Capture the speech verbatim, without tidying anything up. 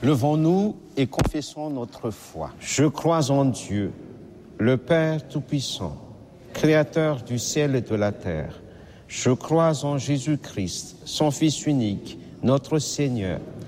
Levons-nous et confessons notre foi. Je crois en Dieu, le Père Tout-Puissant, Créateur du ciel et de la terre. Je crois en Jésus-Christ, son Fils unique, notre Seigneur,